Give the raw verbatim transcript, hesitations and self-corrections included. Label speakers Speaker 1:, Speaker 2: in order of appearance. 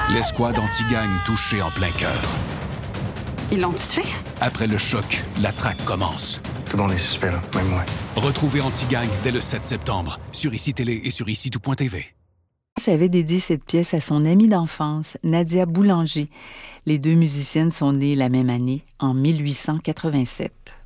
Speaker 1: L'escouade anti-gang touchée en plein cœur.
Speaker 2: Ils l'ont tué?
Speaker 1: Après le choc, la traque commence.
Speaker 3: Tout le monde est suspect, là, même moi.
Speaker 1: Retrouvez Anti-Gang dès le sept septembre sur I C I Télé et sur ici tout point t v.
Speaker 4: avait dédié cette pièce à son amie d'enfance, Nadia Boulanger. Les deux musiciennes sont nées la même année, en mille huit cent quatre-vingt-sept.